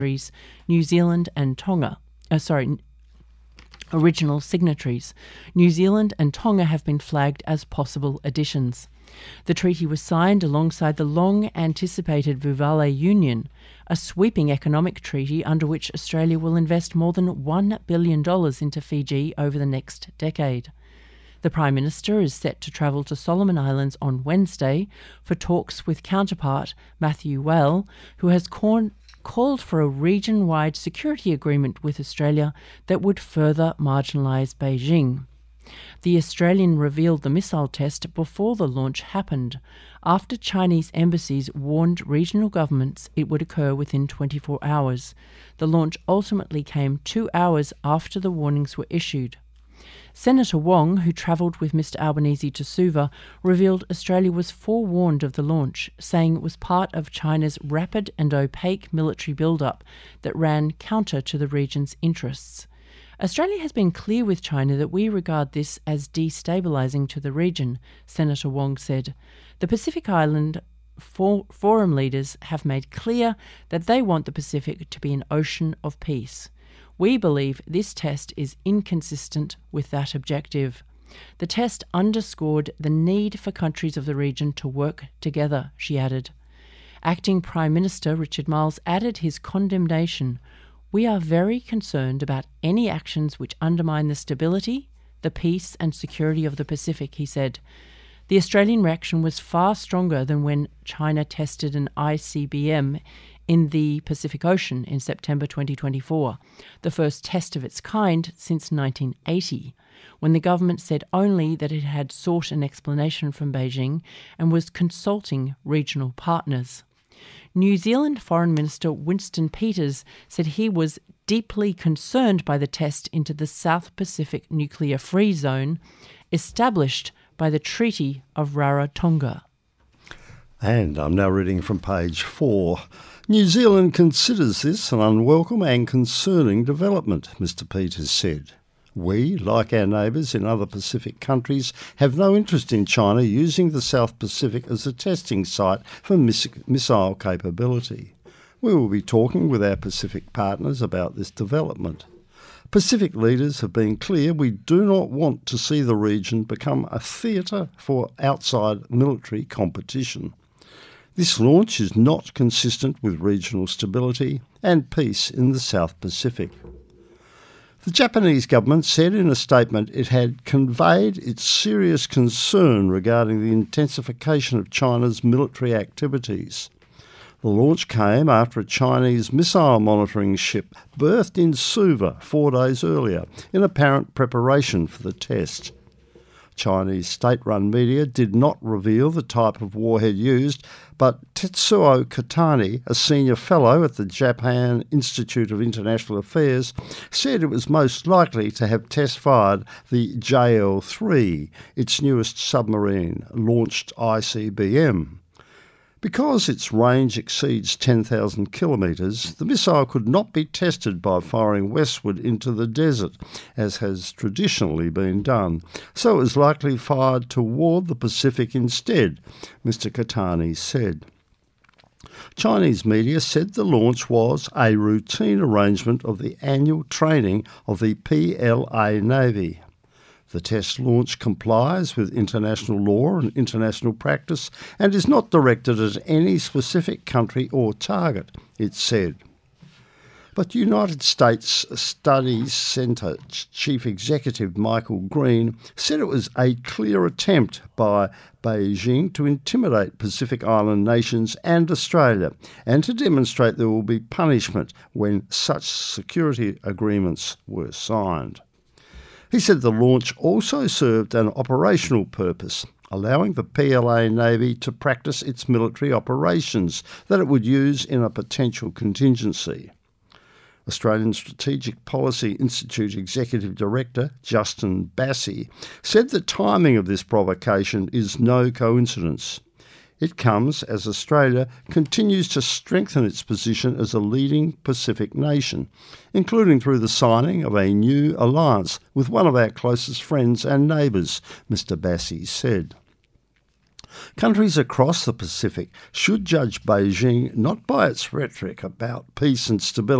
New Zealand and Tonga. Original signatories. New Zealand and Tonga have been flagged as possible additions. The treaty was signed alongside the long-anticipated Vuvale Union, a sweeping economic treaty under which Australia will invest more than $1 billion into Fiji over the next decade. The Prime Minister is set to travel to Solomon Islands on Wednesday for talks with counterpart Matthew Whale, who has called for a region-wide security agreement with Australia that would further marginalise Beijing. The Australian revealed the missile test before the launch happened, after Chinese embassies warned regional governments it would occur within 24 hours. The launch ultimately came 2 hours after the warnings were issued. Senator Wong, who travelled with Mr Albanese to Suva, revealed Australia was forewarned of the launch, saying it was part of China's rapid and opaque military build-up that ran counter to the region's interests. Australia has been clear with China that we regard this as destabilising to the region, Senator Wong said. The Pacific Island Forum leaders have made clear that they want the Pacific to be an ocean of peace. We believe this test is inconsistent with that objective. The test underscored the need for countries of the region to work together, she added. Acting Prime Minister Richard Marles added his condemnation. We are very concerned about any actions which undermine the stability, the peace and security of the Pacific, he said. The Australian reaction was far stronger than when China tested an ICBM in the Pacific Ocean in September 2024, the first test of its kind since 1980, when the government said only that it had sought an explanation from Beijing and was consulting regional partners. New Zealand Foreign Minister Winston Peters said he was deeply concerned by the test into the South Pacific nuclear-free zone established by the Treaty of Rarotonga. And I'm now reading from page 4. New Zealand considers this an unwelcome and concerning development, Mr Peters said. We, like our neighbours in other Pacific countries, have no interest in China using the South Pacific as a testing site for missile capability. We will be talking with our Pacific partners about this development. Pacific leaders have been clear we do not want to see the region become a theatre for outside military competition. This launch is not consistent with regional stability and peace in the South Pacific. The Japanese government said in a statement it had conveyed its serious concern regarding the intensification of China's military activities. The launch came after a Chinese missile monitoring ship berthed in Suva 4 days earlier in apparent preparation for the test. Chinese state-run media did not reveal the type of warhead used, but Tetsuo Katani, a senior fellow at the Japan Institute of International Affairs, said it was most likely to have test-fired the JL-3, its newest submarine-launched ICBM. Because its range exceeds 10,000 kilometres, the missile could not be tested by firing westward into the desert, as has traditionally been done, so it was likely fired toward the Pacific instead, Mr Katani said. Chinese media said the launch was a routine arrangement of the annual training of the PLA Navy. The test launch complies with international law and international practice and is not directed at any specific country or target, it said. But United States Studies Centre Chief Executive Michael Green said it was a clear attempt by Beijing to intimidate Pacific Island nations and Australia and to demonstrate there will be punishment when such security agreements were signed. He said the launch also served an operational purpose, allowing the PLA Navy to practice its military operations that it would use in a potential contingency. Australian Strategic Policy Institute Executive Director Justin Bassey said the timing of this provocation is no coincidence. It comes as Australia continues to strengthen its position as a leading Pacific nation, including through the signing of a new alliance with one of our closest friends and neighbours, Mr Bassey said. Countries across the Pacific should judge Beijing not by its rhetoric about peace and stability,